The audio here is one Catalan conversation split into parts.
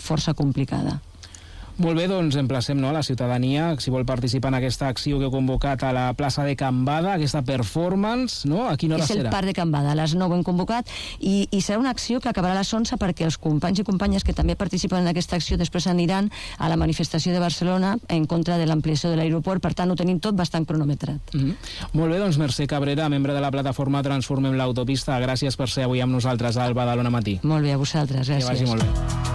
força complicada. Molt bé, doncs emplacem la ciutadania, si vol participar en aquesta acció que he convocat a la plaça de Can Bada, aquesta performance, no? A quina hora serà? És el Parc de Can Bada, a les 9 ho hem convocat, i serà una acció que acabarà a les 11 perquè els companys i companyes que també participen en aquesta acció després aniran a la manifestació de Barcelona en contra de l'ampliació de l'aeroport, per tant ho tenim tot bastant cronometrat. Molt bé, doncs Mercè Cabrera, membre de la plataforma Transformem l'Autopista, gràcies per ser avui amb nosaltres al Badalona Matí. Molt bé, a vosaltres, gràcies. Que vagi molt bé.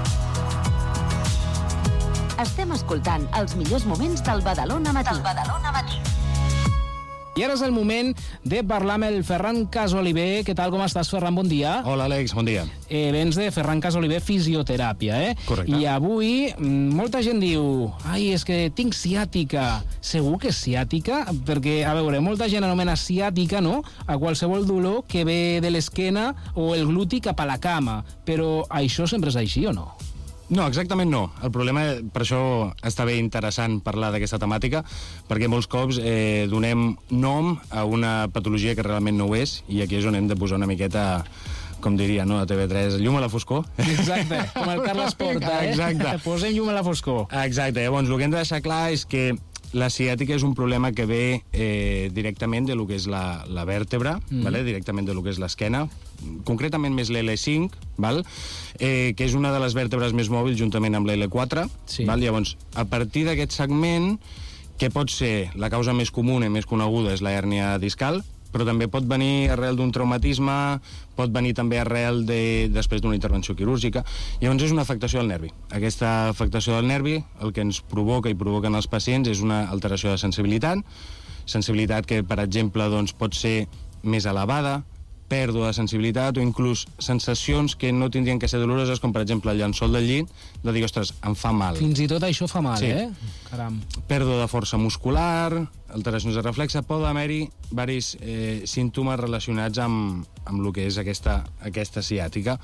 Estem escoltant els millors moments del Badalona Matí. I ara és el moment de parlar amb el Ferran Casoliver. Què tal, com estàs, Ferran? Bon dia. Hola, Àlex, bon dia. Vens de Ferran Casoliver Fisioteràpia, Correcte. I avui molta gent diu és que tinc ciàtica. Segur que és ciàtica? Perquè, a veure, molta gent anomena ciàtica, no?, a qualsevol dolor que ve de l'esquena o el gluti cap a la cama. Però això sempre és així o no? No, exactament no. El problema, per això està bé interessant parlar d'aquesta temàtica, perquè molts cops donem nom a una patologia que realment no ho és, i aquí és on hem de posar una miqueta, com diria, no, a TV3, llum a la foscor. Exacte, com el Carles Porta, Exacte. Posem llum a la foscor. Exacte, llavors el que hem de deixar clar és que la ciàtica és un problema que ve directament de lo que és la vèrtebra, vale? Directament de lo que és l'esquena, concretament més l'L5, val? Que és una de les vèrtebres més mòbils juntament amb l'L4. Sí. Val? Llavors, a partir d'aquest segment, que pot ser la causa més comuna i més coneguda és la hèrnia discal, però també pot venir arrel d'un traumatisme, pot venir també arrel després d'una intervenció quirúrgica. Llavors és una afectació del nervi. Aquesta afectació del nervi el que ens provoca i provoquen els pacients és una alteració de sensibilitat que, per exemple, doncs, pot ser més elevada, pèrdua de sensibilitat o inclús sensacions que no tindrien que ser doloroses, com per exemple el llençol del llit, de dir, ostres, em fa mal. Fins i tot això fa mal, Sí. Caram. Pèrdua de força muscular, alteracions de reflexe, poden haver-hi diversos símptomes relacionats amb el que és aquesta ciàtica.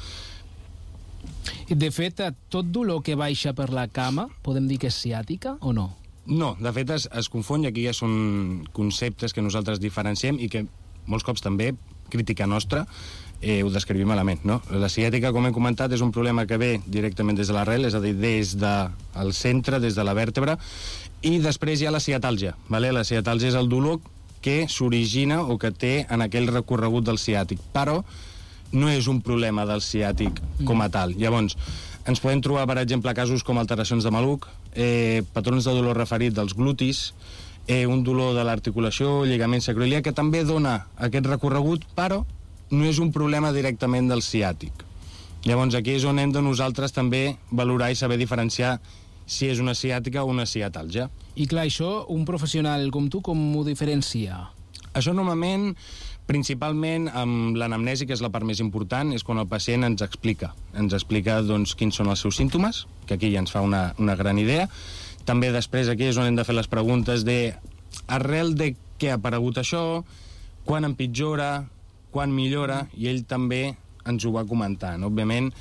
De fet, tot dolor que baixa per la cama, podem dir que és ciàtica o no? No, de fet es confon, i aquí ja són conceptes que nosaltres diferenciem i que molts cops també, crítica nostra, ho descrivim malament, no? La ciàtica, com hem comentat, és un problema que ve directament des de l'arrel, és a dir, des del centre, des de la vèrtebra, i després hi ha la ciatàlgia, vale? La ciatàlgia és el dolor que s'origina o que té en aquell recorregut del ciàtic, però no és un problema del ciàtic com a tal. Llavors, ens podem trobar, per exemple, casos com alteracions de maluc, patrons de dolor referit dels glutis, un dolor de l'articulació, lligament sacroiliac, que també dona aquest recorregut, però no és un problema directament del ciàtic. Llavors, aquí és on hem de nosaltres també valorar i saber diferenciar si és una ciàtica o una ciatàlgia. I clar, això, un professional com tu, com ho diferencia? Això normalment, principalment amb l'anamnesi, que és la part més important, és quan el pacient ens explica doncs, quins són els seus símptomes, que aquí ja ens fa una gran idea. També després aquí és on hem de fer les preguntes de arrel de què ha aparegut això, quan empitjora, quan millora, i ell també ens ho va comentant. Òbviament,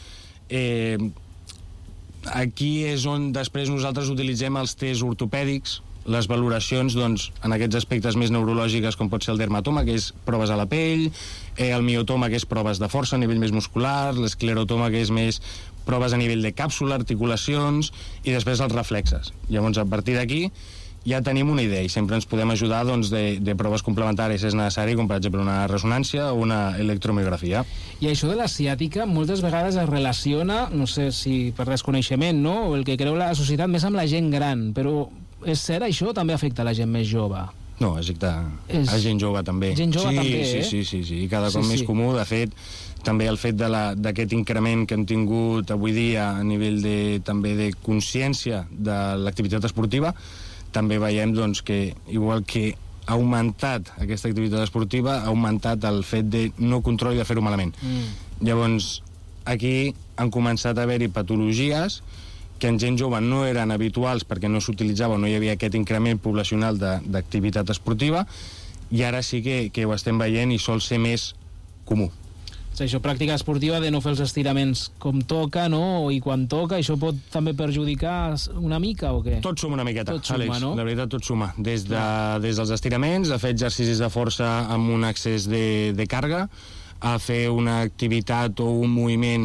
aquí és on després nosaltres utilitzem els tests ortopèdics, les valoracions, doncs, en aquests aspectes més neurològiques, com pot ser el dermatoma, que és proves a la pell, el miotoma, que és proves de força a nivell més muscular, l'esclerotoma, que és més proves a nivell de càpsula, articulacions, i després els reflexes. Llavors, a partir d'aquí, ja tenim una idea i sempre ens podem ajudar doncs, de proves complementàries si és necessari, com per exemple una ressonància o una electromiografia. I això de la ciàtica moltes vegades es relaciona, no sé si per desconeixement, no?, o el que creu la societat, més amb la gent gran, però és cert, això també afecta la gent més jove? No, afecta a gent jove també. Gent jove també, Sí, i cada cop més comú. De fet, també el fet d'aquest increment que hem tingut avui dia a nivell també de consciència de l'activitat esportiva, també veiem doncs, que, igual que ha augmentat aquesta activitat esportiva, ha augmentat el fet de no control i de fer-ho malament. Llavors, aquí han començat a haver-hi patologies que en gent jove no eren habituals perquè no s'utilitzava, no hi havia aquest increment poblacional d'activitat esportiva, i ara sí que ho estem veient i sol ser més comú. Això, pràctica esportiva de no fer els estiraments com toca, no?, i quan toca, això pot també perjudicar una mica o què? Tot suma una miqueta, tot suma, Àlex, no? La veritat tot suma, des dels estiraments, a fer exercicis de força amb un excés de càrrega, a fer una activitat o un moviment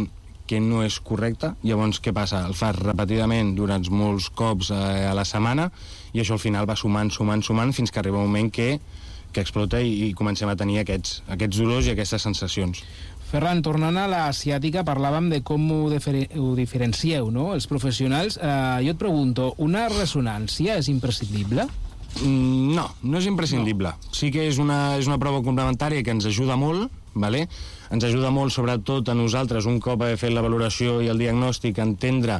que no és correcte. Llavors, què passa? El fas repetidament durant molts cops a la setmana i això al final va sumant fins que arriba un moment que explota i comencem a tenir aquests dolors i aquestes sensacions. Ferran, tornant a la ciàtica, parlàvem de com ho diferencieu, no?, els professionals. Jo et pregunto, una ressonància és imprescindible? No és imprescindible. No. Sí que és una prova complementària que ens ajuda molt, vale? Ens ajuda molt, sobretot a nosaltres, un cop haver fet la valoració i el diagnòstic, entendre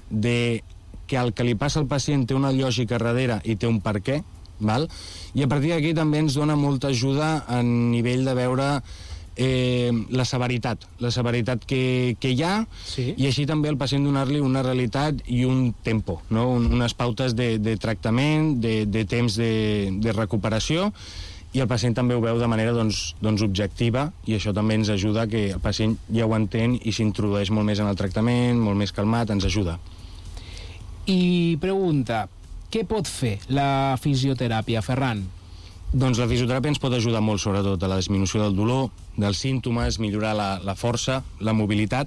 que el que li passa al pacient té una lògica darrere i té un per què, val? I a partir d'aquí també ens dona molta ajuda a nivell de veure la severitat que hi ha, sí. I així també al pacient donar-li una realitat i un tempo, no? Unes pautes de tractament, de temps de recuperació, i el pacient també ho veu de manera doncs, objectiva, i això també ens ajuda que el pacient ja ho entén i s'introdueix molt més en el tractament, molt més calmat, ens ajuda. I pregunta, què pot fer la fisioteràpia, Ferran? Doncs la fisioteràpia ens pot ajudar molt, sobretot, a la disminució del dolor, dels símptomes, millorar la força, la mobilitat,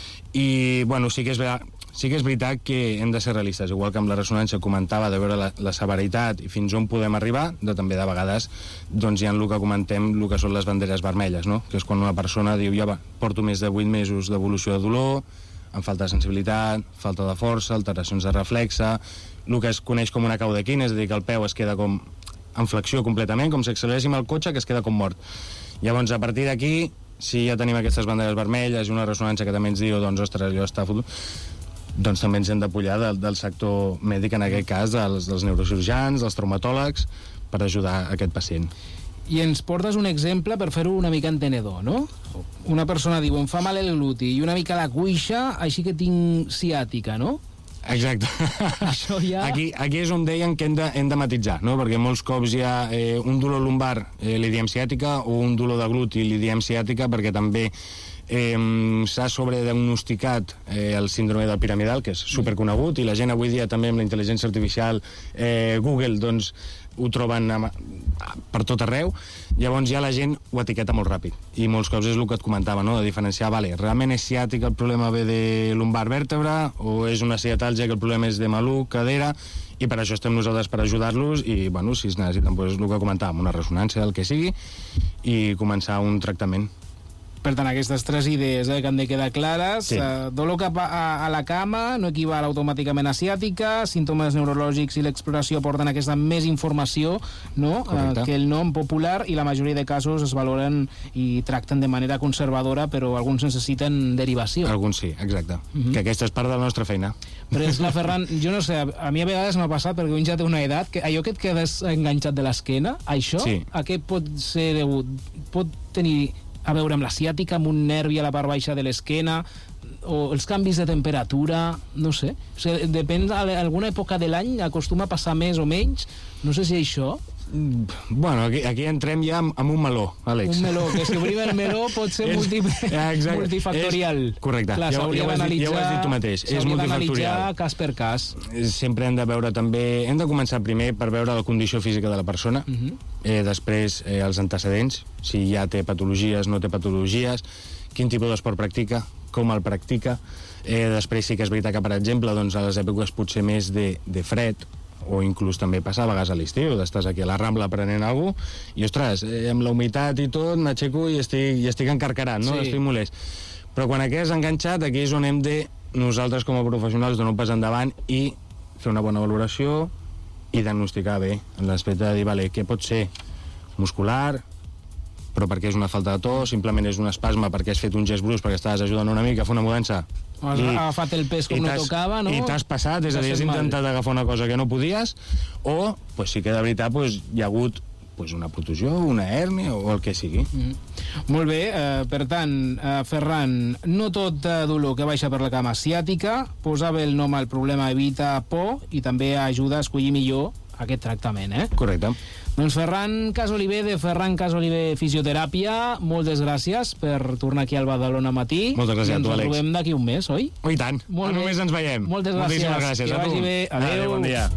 i, bueno, sí que és veritat que hem de ser realistes, igual que amb la ressonància comentava, de veure la severitat i fins on podem arribar, també de vegades doncs hi ha el que comentem, el que són les banderes vermelles, no? Que és quan una persona diu, ja va, porto més de 8 mesos d'evolució de dolor, amb falta de sensibilitat, falta de força, alteracions de reflexe, el que es coneix com una cau de quina, és a dir, que el peu es queda com en flexió completament, com si acceleréssim el cotxe, que es queda com mort. Llavors, a partir d'aquí, si ja tenim aquestes banderes vermelles i una ressonància que també ens diu, doncs, ostres, allò està fotut, doncs també ens hem d'apollar del sector mèdic, en aquest cas, dels neurocirurgians, dels traumatòlegs, per ajudar aquest pacient. I ens portes un exemple per fer-ho una mica entenedor, no? Una persona diu, em fa mal el gluti i una mica la cuixa, així que tinc ciàtica, no? Exacte. Això ja... Aquí és on deien que hem de matitzar, no? Perquè molts cops hi ha un dolor lumbar, li diem ciàtica, o un dolor de gluti, li diem ciàtica, perquè també s'ha sobrediagnosticat el síndrome del piramidal, que és superconegut, i la gent avui dia també amb la intel·ligència artificial, Google, doncs, ho troben per tot arreu. Llavors ja la gent ho etiqueta molt ràpid, i molts cops és el que et comentava, no? De diferenciar, vale, realment és ciàtica, el problema ve de lumbar vèrtebra, o és una ciatàlgia que el problema és de maluc, cadera, i per això estem nosaltres per ajudar-los, i bueno, si es necessiten, doncs, el que comentàvem, una ressonància, el que sigui, i començar un tractament. Per tant, aquestes tres idees que han de quedar clares. Sí. Dolor cap a la cama no equival automàticament a ciàtica, símptomes neurològics i l'exploració porten aquesta més informació, no? Que el nom popular, i la majoria de casos es valoren i tracten de manera conservadora, però alguns necessiten derivació. Alguns sí, exacte. Que aquesta és part de la nostra feina. Però és la Ferran, jo no sé, a mi a vegades m'ha passat, perquè un ja té una edat, que allò que et quedes enganxat de l'esquena, això, sí. A què pot ser degut? Pot tenir a veure amb la ciàtica, amb un nervi a la part baixa de l'esquena, o els canvis de temperatura, no sé. O sigui, depèn d'alguna època de l'any, acostuma a passar més o menys, no sé si això... Bueno, aquí entrem ja amb un meló, Àlex. Un meló, que si obrim el meló pot ser multifactorial. Correcte, clar, ja ho has dit tu mateix. És multifactorial. Cas per cas. Sempre hem de veure també... Hem de començar primer per veure la condició física de la persona, després els antecedents, si ja té patologies, no té patologies, quin tipus d'esport practica, com el practica. Després sí que és veritat que, per exemple, doncs, a les èpoques potser més de fred, o inclús també passar a vegades a l'estiu, d'estàs aquí a la Rambla prenent alguna cosa, i ostres, amb la humitat i tot, m'aixeco i estic encarcarat, no? Sí. Estic molest. Però quan aquí és enganxat, aquí és on hem de, nosaltres com a professionals, donar un pas endavant i fer una bona valoració i diagnosticar bé, en l'aspecte de dir, vale, què pot ser muscular, però perquè és una falta de to, simplement és un espasme perquè has fet un gest brusc, perquè estaves ajudant una mica a fer una mudança. Has agafat el pes com no tocava, no? I t'has passat, és a dir, has intentat agafar una cosa que no podies, o, pues, sí que de veritat hi ha hagut una protusió, una hèrnia o el que sigui. Molt bé, per tant, Ferran, no tot dolor que baixa per la cama ciàtica, posar bé el nom al problema evita por i també ajuda a escollir millor aquest tractament, Correcte. Doncs Ferran Casoliver, de Ferran Casoliver Fisioteràpia, moltes gràcies per tornar aquí al Badalona Matí. Moltes gràcies a tu, Àlex. Ens trobem d'aquí un mes, oi? Oh, i tant. Només ens veiem. Moltes gràcies. Moltíssimes gràcies. Que vagi bé. Adéu. Bon dia.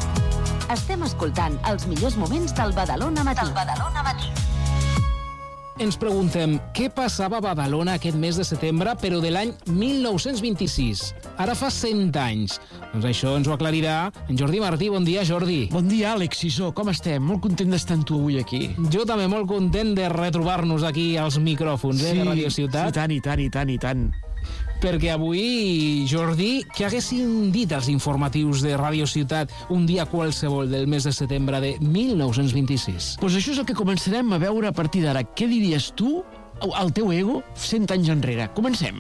Estem escoltant els millors moments del Badalona Matí. Ens preguntem què passava a Badalona aquest mes de setembre, però de l'any 1926. Ara fa 100 anys. Doncs això ens ho aclarirà en Jordi Martí. Bon dia, Jordi. Bon dia, Àlex Sisó. Com estem? Molt content d'estar amb tu avui aquí. Jo també molt content de retrobar-nos aquí als micròfons de Radio Ciutat. Sí, i tant. Perquè avui, Jordi, què haguessin dit els informatius de Radio Ciutat un dia qualsevol del mes de setembre de 1926? Doncs això és el que començarem a veure a partir d'ara. Què diries tu al teu ego 100 anys enrere? Comencem.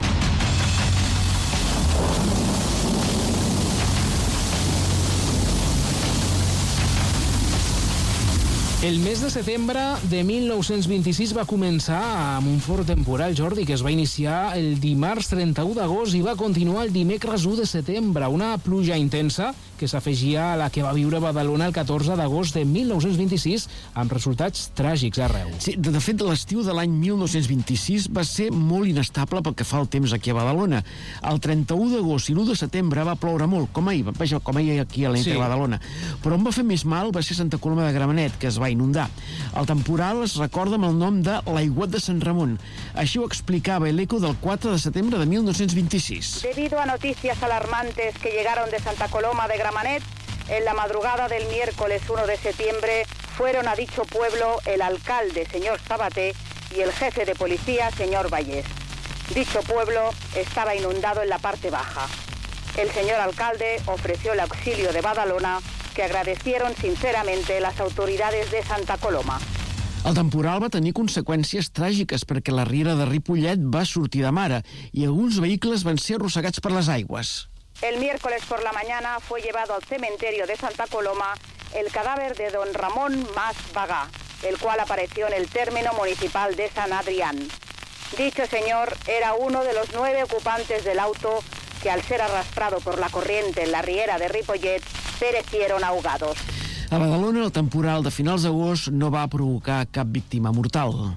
El mes de setembre de 1926 va començar amb un fort temporal, Jordi, que es va iniciar el dimarts 31 d'agost i va continuar el dimecres 1 de setembre. Una pluja intensa que s'afegia a la que va viure Badalona el 14 d'agost de 1926, amb resultats tràgics arreu. Sí, de fet, l'estiu de l'any 1926 va ser molt inestable pel que fa al temps aquí a Badalona. El 31 d'agost i l'1 de setembre va ploure molt, com ahir aquí a l'entre Badalona. Però on va fer més mal va ser Santa Coloma de Gramenet, que es va inundar. El temporal es recorda amb el nom de l'Aiguat de Sant Ramon. Així ho explicava el ECO del 4 de setembre de 1926. Debido a noticias alarmantes que llegaron de Santa Coloma de Gramenet, en la madrugada del miércoles 1 de septiembre fueron a dicho pueblo el alcalde, señor Sabaté, y el jefe de policía, señor Vallés. Dicho pueblo estaba inundado en la parte baja. El señor alcalde ofreció el auxilio de Badalona, que agradecieron sinceramente las autoridades de Santa Coloma. El temporal va tenir conseqüències tràgiques perquè la riera de Ripollet va sortir de mare i alguns vehicles van ser arrossegats per les aigües. El miércoles por la mañana fue llevado al cementerio de Santa Coloma el cadáver de don Ramón Mas Bagá, el cual apareció en el término municipal de San Adrián. Dicho señor era uno de los 9 ocupantes del auto que al ser arrastrado por la corriente en la riera de Ripollet perecieron ahogados. A Badalona, el temporal de finals d'agost no va provocar cap víctima mortal.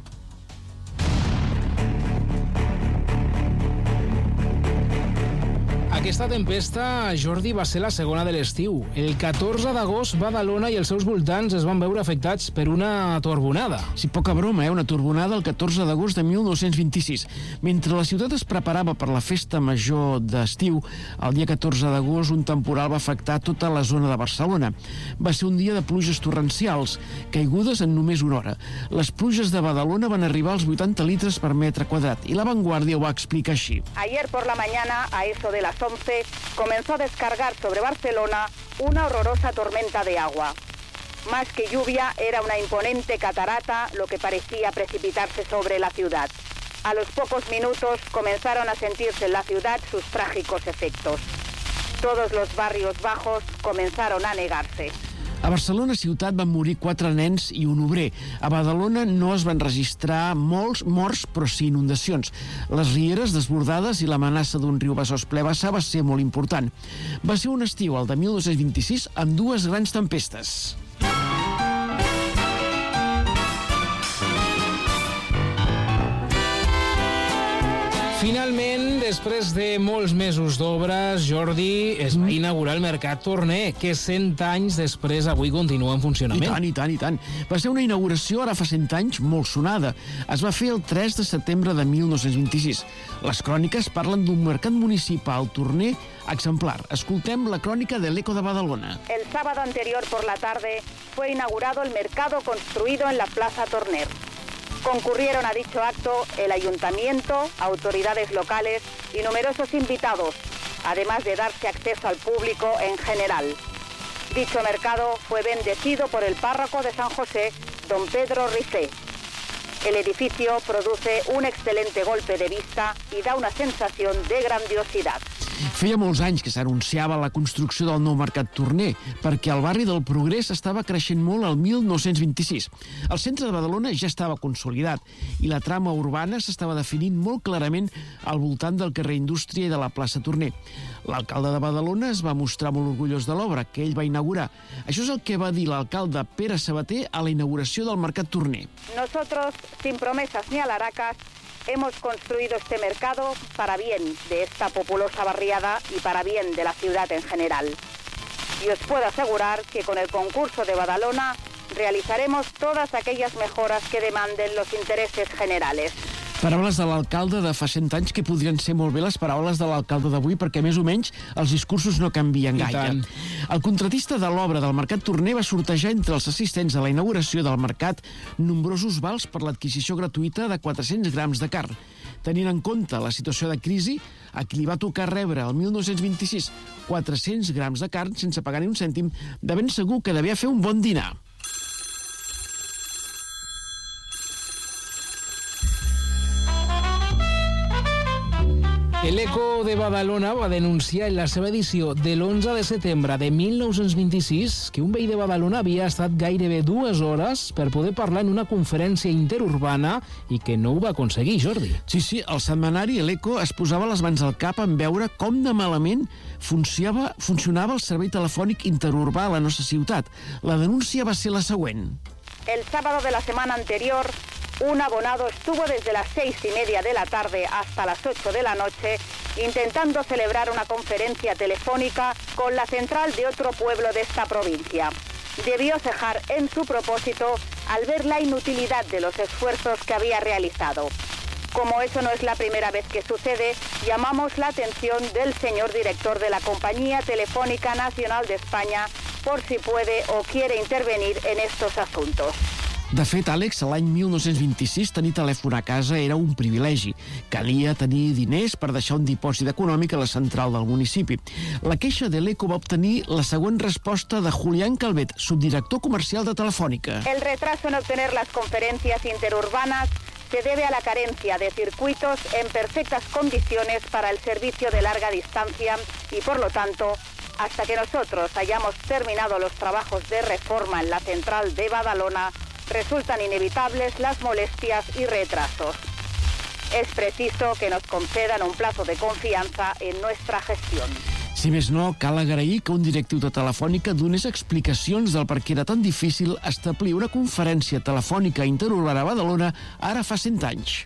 Aquesta tempesta, Jordi, va ser la segona de l'estiu. El 14 d'agost, Badalona i els seus voltants es van veure afectats per una torbonada. Sí, poca broma, una torbonada el 14 d'agost de 1926. Mentre la ciutat es preparava per la festa major d'estiu, el dia 14 d'agost un temporal va afectar tota la zona de Barcelona. Va ser un dia de pluges torrencials, caigudes en només una hora. Les pluges de Badalona van arribar als 80 litres per metre quadrat i La Vanguardia ho va explicar així. Ayer por la mañana, a eso de las 11, comenzó a descargar sobre Barcelona una horrorosa tormenta de agua. Más que lluvia, era una imponente catarata lo que parecía precipitarse sobre la ciudad. A los pocos minutos comenzaron a sentirse en la ciudad sus trágicos efectos. Todos los barrios bajos comenzaron a anegarse. A Barcelona ciutat van morir 4 nens i un obrer. A Badalona no es van registrar molts morts, però sí inundacions. Les rieres desbordades i l'amenaça d'un riu Besòs ple vessar va ser molt important. Va ser un estiu, el de 1926, amb 2 grans tempestes. Finalment, després de molts mesos d'obres, Jordi, es va inaugurar el Mercat Torner, que 100 anys després avui continua en funcionament. I tant. Va ser una inauguració, ara fa 100 anys, molt sonada. Es va fer el 3 de setembre de 1926. Les cròniques parlen d'un mercat municipal torner exemplar. Escoltem la crònica de l'Eco de Badalona. El sábado anterior por la tarde fue inaugurado el mercado construido en la Plaza Torner. Concurrieron a dicho acto el ayuntamiento, autoridades locales y numerosos invitados, además de darse acceso al público en general. Dicho mercado fue bendecido por el párroco de San José, don Pedro Ricé. El edificio produce un excelente golpe de vista y da una sensación de grandiosidad. Feia molts anys que s'anunciava la construcció del nou mercat torner, perquè el barri del Progrés estava creixent molt al 1926. El centre de Badalona ja estava consolidat i la trama urbana s'estava definint molt clarament al voltant del carrer Indústria i de la plaça Torner. L'alcalde de Badalona es va mostrar molt orgullós de l'obra que ell va inaugurar. Això és el que va dir l'alcalde Pere Sabater a la inauguració del mercat torner. Nosotros, sin promesas ni alaracas, hemos construido este mercado para bien de esta populosa barriada y para bien de la ciudad en general. Y os puedo asegurar que con el concurso de Badalona realizaremos todas aquellas mejoras que demanden los intereses generales. Paraules de l'alcalde de fa 100 anys que podrien ser molt bé les paraules de l'alcalde d'avui, perquè més o menys els discursos no canvien gaire. El contratista de l'obra del Mercat Torner va sortejar entre els assistents a la inauguració del mercat nombrosos vals per l'adquisició gratuïta de 400 grams de carn. Tenint en compte la situació de crisi, a qui li va tocar rebre el 1926 400 grams de carn sense pagar ni un cèntim, de ben segur que devia fer un bon dinar. El Eco de Badalona va denunciar en la seva edició de l'11 de setembre de 1926 que un veí de Badalona havia estat gairebé 2 hores per poder parlar en una conferència interurbana i que no ho va aconseguir, Jordi. Sí, el setmanari l'Eco es posava les mans al cap en veure com de malament funcionava el servei telefònic interurbà a la nostra ciutat. La denúncia va ser la següent. El sábado de la semana anterior, un abonado estuvo desde las 6:30 de la tarde hasta las 8 de la noche intentando celebrar una conferencia telefónica con la central de otro pueblo de esta provincia. Debió cejar en su propósito al ver la inutilidad de los esfuerzos que había realizado. Como eso no es la primera vez que sucede, llamamos la atención del señor director de la Compañía Telefónica Nacional de España por si puede o quiere intervenir en estos asuntos. De fet, Àlex, l'any 1926 tenir telèfon a casa era un privilegi. Calia tenir diners per deixar un dipòsit econòmic a la central del municipi. La queixa de l'Eco va obtenir la següent resposta de Julián Calvet, subdirector comercial de Telefònica. El retraso en obtener las conferencias interurbanas se debe a la carencia de circuitos en perfectas condiciones para el servicio de larga distancia y, por lo tanto, hasta que nosotros hayamos terminado los trabajos de reforma en la central de Badalona, resultan inevitables las molestias y retrasos. Es preciso que nos concedan un plazo de confianza en nuestra gestión. Si més no, cal agrair que un directiu de Telefònica donés explicacions del per què era tan difícil establir una conferència telefònica interurbana a Badalona ara fa 100 anys.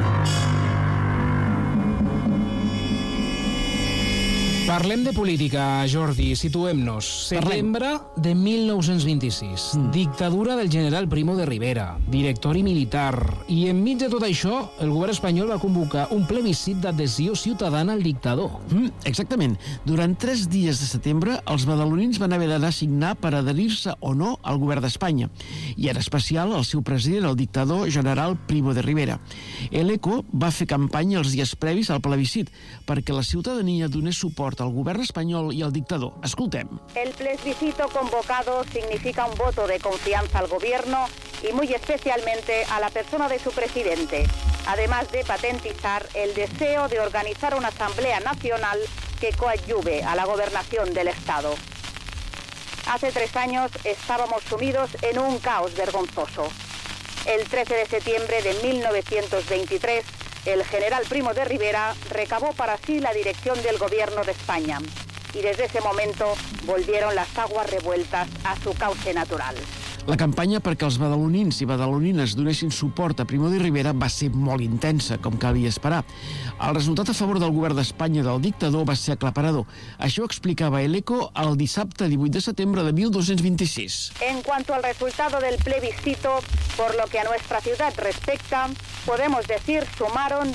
Parlem de política, Jordi, situem-nos. Setembre de 1926. Dictadura del general Primo de Rivera, directori militar. I enmig de tot això, el govern espanyol va convocar un plebiscit d'adhesió ciutadana al dictador. Exactament. Durant 3 dies de setembre, els badalonins van haver d'anar a signar per adherir-se o no al govern d'Espanya. I en especial el seu president, el dictador general Primo de Rivera. L'Eco va fer campanya els dies previs al plebiscit perquè la ciutadania donés suport al gobierno español y al dictador. Escoltem. El plebiscito convocado significa un voto de confianza al gobierno y muy especialmente a la persona de su presidente, además de patentizar el deseo de organizar una asamblea nacional que coadyuve a la gobernación del Estado. Hace 3 años estábamos sumidos en un caos vergonzoso. El 13 de septiembre de 1923, el general Primo de Rivera recabó para sí la dirección del gobierno de España y desde ese momento volvieron las aguas revueltas a su cauce natural. La campanya perquè els badalonins i badalonines donessin suport a Primo de Rivera va ser molt intensa, com calia esperar. El resultat a favor del govern d'Espanya del dictador va ser aclaparador. Això explicava l'Eco el dissabte 18 de setembre de 1226. En cuanto al resultado del plebiscito, por lo que a nuestra ciudad respecta, podemos decir sumaron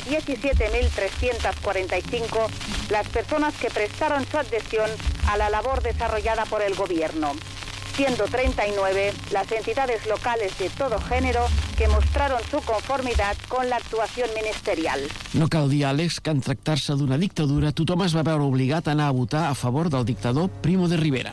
17.345 las personas que prestaron su adhesión a la labor desarrollada por el gobierno, siendo 39 las entidades locales de todo género que mostraron su conformidad con la actuación ministerial. No cal dir, Àlex, que en tractar-se d'una dictadura tothom es va veure obligat a anar a votar a favor del dictador Primo de Rivera.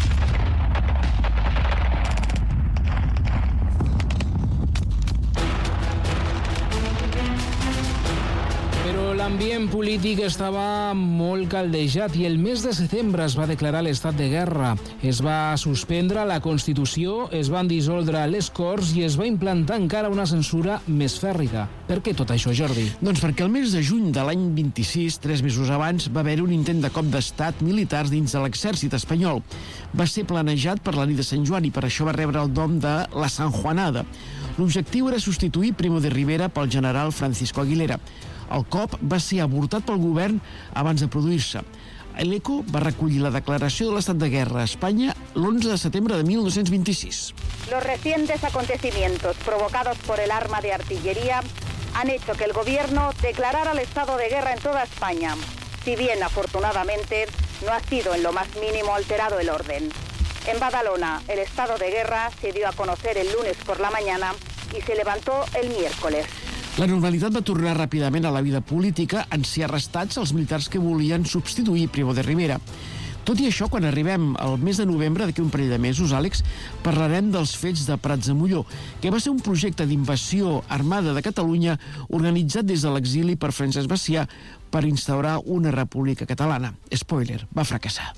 L'ambient polític estava molt caldejat i el mes de setembre es va declarar l'estat de guerra. Es va suspendre la Constitució, es van dissoldre les Corts i es va implantar encara una censura més fèrrica. Per què tot això, Jordi? Doncs perquè el mes de juny de l'any 26, 3 mesos abans, va haver un intent de cop d'estat militars dins de l'exèrcit espanyol. Va ser planejat per la nit de Sant Joan i per això va rebre el nom de la Sanjuanada. L'objectiu era substituir Primo de Rivera pel general Francisco Aguilera. El cop va ser avortat pel govern abans de produir-se. l'ECO va recollir la declaració de l'estat de guerra a Espanya l'11 de setembre de 1926. Los recientes acontecimientos provocados por el arma de artillería han hecho que el gobierno declarara el estado de guerra en toda España, si bien afortunadamente no ha sido en lo más mínimo alterado el orden. En Badalona, el estado de guerra se dio a conocer el lunes por la mañana y se levantó el miércoles. La normalitat va tornar ràpidament a la vida política en ser arrestats els militars que volien substituir Primo de Rivera. Tot i això, quan arribem al mes de novembre, d'aquí un parell de mesos, Àlex, parlarem dels fets de Prats de Molló, que va ser un projecte d'invasió armada de Catalunya organitzat des de l'exili per Francesc Macià per instaurar una república catalana. Spoiler, va fracassar.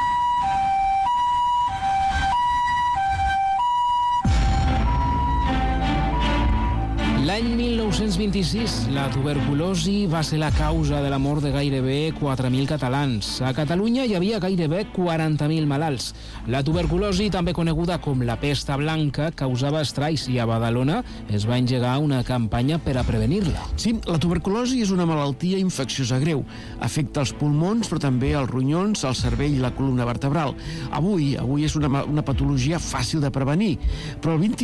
L'any 1926, la tuberculosi va ser la causa de la mort de gairebé 4.000 catalans. A Catalunya hi havia gairebé 40.000 malalts. La tuberculosi, també coneguda com la pesta blanca, causava estralls i a Badalona es va engegar una campanya per a prevenir-la. Sí, la tuberculosi és una malaltia infecciosa greu. Afecta els pulmons, però també els ronyons, el cervell i la columna vertebral. Avui és una patologia fàcil de prevenir, però el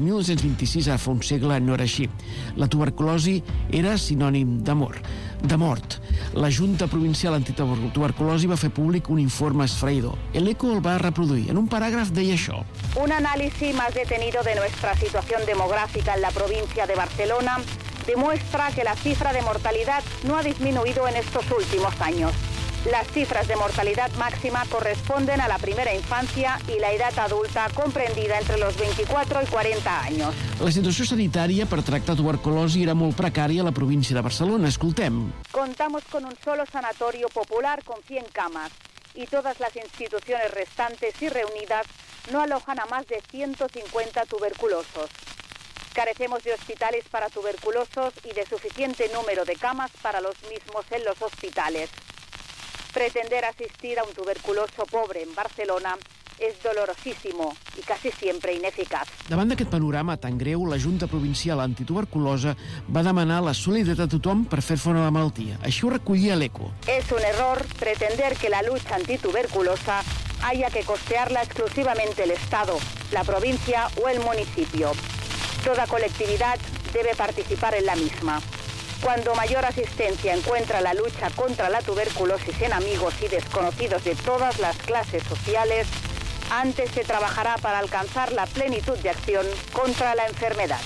1926, ara fa un segle, no era així. La tuberculosi era sinònim de mort. La Junta Provincial Antituberculosi va fer públic un informe esfereïdor. L'ECO el va reproduir. En un paràgraf deia això. Un análisis más detenido de nuestra situación demográfica en la provincia de Barcelona demuestra que la cifra de mortalidad no ha disminuido en estos últimos años. Las cifras de mortalidad máxima corresponden a la primera infancia y la edad adulta comprendida entre los 24 y 40 años. La situació sanitària per tractar tuberculosi era molt precària a la província de Barcelona. Escoltem. Contamos con un solo sanatorio popular con 100 camas y todas las instituciones restantes y reunidas no alojan a más de 150 tuberculosos. Carecemos de hospitales para tuberculosos y de suficiente número de camas para los mismos en los hospitales. Pretender asistir a un tuberculoso pobre en Barcelona és dolorosísimo i quasi sempre ineficaç. Davant d'aquest panorama tan greu, la Junta Provincial Antituberculosa va demanar la solidaritat a tothom per fer front a la malaltia. Així ho recollia l'ECO. Es un error pretender que la lucha antituberculosa haya que costearla exclusivamente el Estado, la provincia o el municipio. Toda colectividad debe participar en la misma. Cuando mayor asistencia encuentra la lucha contra la tuberculosis en amigos y desconocidos de todas las clases sociales, antes se trabajará para alcanzar la plenitud de acción contra la enfermedad.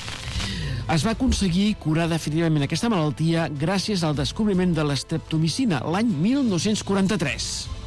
Es va aconseguir curar definitivament aquesta malaltia gràcies al descobriment de l'estreptomicina l'any 1943.